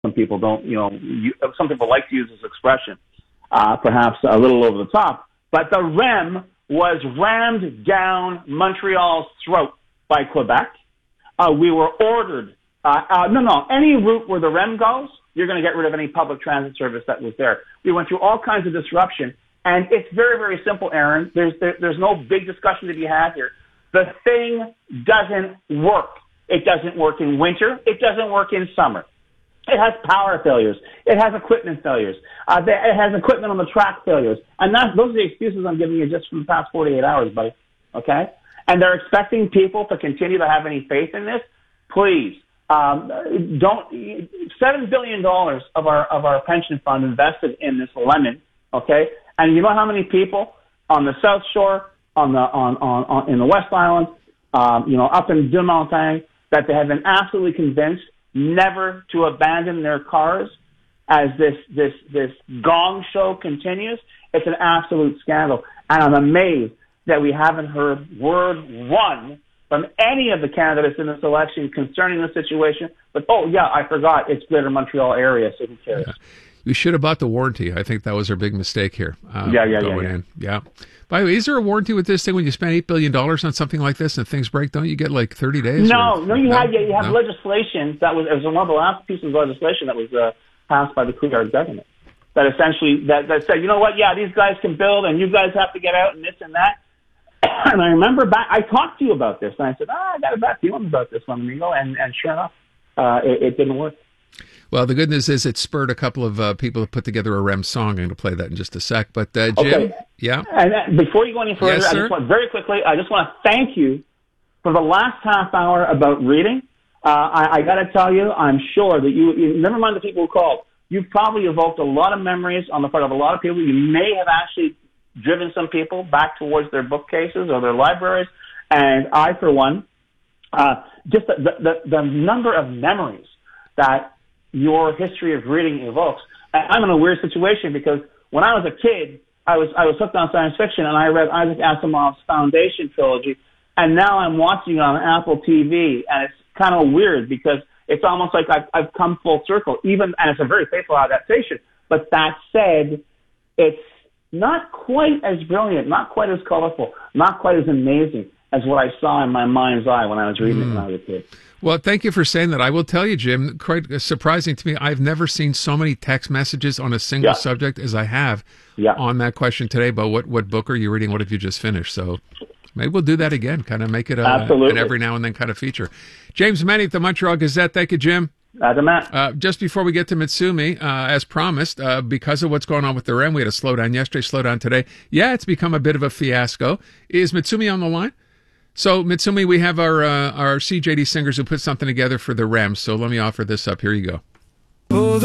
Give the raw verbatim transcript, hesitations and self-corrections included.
some people don't, you know, you, some people like to use this expression, uh, perhaps a little over the top. But the R E M was rammed down Montreal's throat by Quebec. Uh, we were ordered, uh, uh, no, no, any route where the R E M goes, you're going to get rid of any public transit service that was there. We went through all kinds of disruption. And it's very, very simple, Aaron. There's there, there's no big discussion to be had here. The thing doesn't work. It doesn't work in winter. It doesn't work in summer. It has power failures. It has equipment failures. Uh, it has equipment on the track failures. And that's, those are the excuses I'm giving you just from the past forty-eight hours, buddy. Okay? And they're expecting people to continue to have any faith in this. Please, um, don't, seven billion dollars of our, of our pension fund invested in this lemon, okay? And you know how many people on the South Shore, on the on, on, on in the West Island, um, you know, up in Deux-Montagnes, that they have been absolutely convinced never to abandon their cars as this this this gong show continues. It's an absolute scandal, and I'm amazed that we haven't heard word one from any of the candidates in this election concerning the situation. But oh yeah, I forgot, it's Greater Montreal area, so who cares? Yeah. We should have bought the warranty. I think that was our big mistake here. Uh, yeah, yeah, going yeah, yeah. in. Yeah. By the way, is there a warranty with this thing when you spend eight billion dollars on something like this and things break? Don't you get like thirty days? No, or, no, you no? have you have no? legislation that was, it was one of the last pieces of legislation that was uh, passed by the Couillard government that essentially, that, that said, you know what, yeah, these guys can build and you guys have to get out and this and that. And I remember back, I talked to you about this and I said, ah, I got a bad feeling about this one, Amigo, and, and sure enough, uh, it, it didn't work. Well, the good news is it spurred a couple of uh, people to put together a R E M song. I'm going to play that in just a sec. But uh, Jim, okay. yeah. And uh, before you go any further, Yes, I sir? just want very quickly, I just want to thank you for the last half hour about reading. Uh, I, I got to tell you, I'm sure that you, you, never mind the people who called, you've probably evoked a lot of memories on the part of a lot of people. You may have actually driven some people back towards their bookcases or their libraries. And I, for one, uh, just the, the, the number of memories that your history of reading evokes. I'm in a weird situation because when I was a kid, I was I was hooked on science fiction, and I read Isaac Asimov's Foundation trilogy, and now I'm watching it on Apple T V, and it's kind of weird because it's almost like I've, I've come full circle, even, and it's a very faithful adaptation. But that said, it's not quite as brilliant, not quite as colorful, not quite as amazing as what I saw in my mind's eye when I was reading mm. it when I was a kid. Well, thank you for saying that. I will tell you, Jim, quite surprising to me, I've never seen so many text messages on a single yeah. subject as I have yeah. on that question today about what, what book are you reading, what have you just finished. So maybe we'll do that again, kind of make it a, an every now and then kind of feature. James Meny at the Montreal Gazette. Thank you, Jim. That's Matt. Uh, just before we get to Mitsumi, uh, as promised, uh, because of what's going on with the R E M, we had a slowdown yesterday, slowdown today. Yeah, it's become a bit of a fiasco. Is Mitsumi on the line? So, Mitsumi, we have our uh, our C J D singers who put something together for the R E M, so let me offer this up. Here you go.